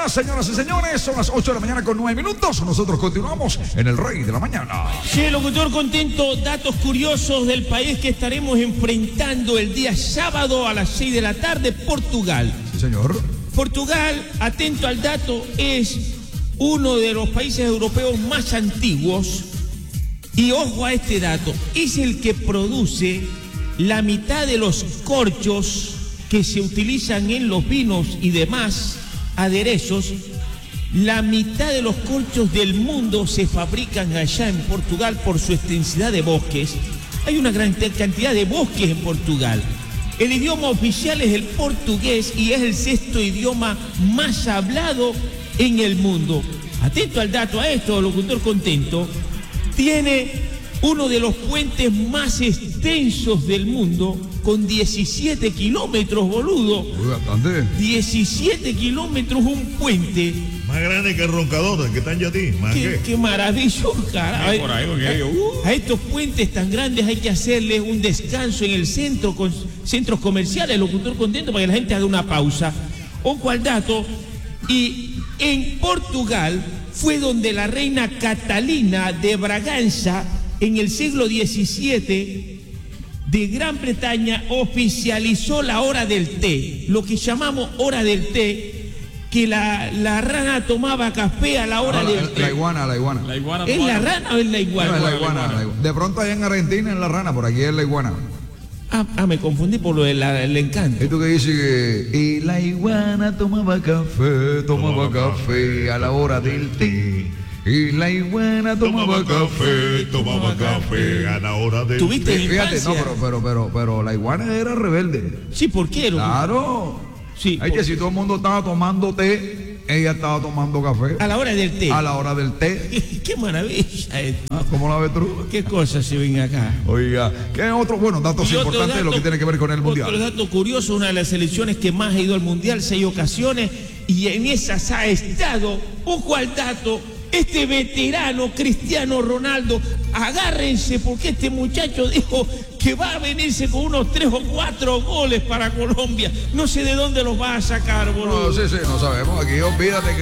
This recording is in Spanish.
mañana, señoras y señores. Son las 8 de la mañana con 9 minutos. Nosotros continuamos en el Rey de la Mañana. Sí, locutor contento. Datos curiosos del país que estaremos enfrentando el día sábado a las 6 de la tarde. Portugal. Sí, señor. Portugal, atento al dato, es uno de los países europeos más antiguos. Y ojo a este dato, es el que produce la mitad de los corchos que se utilizan en los vinos y demás aderezos. La mitad de los corchos del mundo se fabrican allá en Portugal por su extensidad de bosques. Hay una gran cantidad de bosques en Portugal. El idioma oficial es el portugués y es el sexto idioma más hablado en el mundo. Atento al dato a esto, locutor contento. Tiene uno de los puentes más extensos del mundo, con 17 kilómetros, boludo. Uy, bastante. 17 kilómetros un puente. Más grande que el roncador, que están ya a ti. Qué maravilloso, carajo. Por ahí, porque A estos puentes tan grandes hay que hacerles un descanso en el centro, con centros comerciales, locutor contento, para que la gente haga una pausa. Ojo al dato. Y en Portugal fue donde la reina Catalina de Braganza, en el siglo XVII, de Gran Bretaña, oficializó la hora del té. Lo que llamamos hora del té, que la rana tomaba café a la hora del té. La iguana. ¿Es la rana o es la iguana? No, es la iguana. De pronto allá en Argentina es la rana, por aquí es la iguana. Me confundí por lo del encanto. Esto que dice que... Y la iguana tomaba café a la hora del té. Y la iguana tomaba café a la hora del té. ¿Tuviste Fíjate, infancia? no, pero la iguana era rebelde. Sí, ¿por qué? Claro. Sí, Es que si todo el mundo estaba tomando té, ella estaba tomando café. a la hora del té. A la hora del té. Qué maravilla esto. ¿Cómo la ves tú? Qué cosas se ven acá. Oiga, ¿qué otro? Bueno, datos Y otro importantes de lo que dato- tiene que ver con el Otro Mundial. dato curioso, una de las selecciones que más ha ido al Mundial, 6 ocasiones, y en esas ha estado, ojo al dato, este veterano Cristiano Ronaldo. Agárrense porque este muchacho dijo que va a venirse con unos 3 o 4 goles para Colombia. No sé de dónde los va a sacar, boludo. No, sí, no sabemos. Aquí olvídate que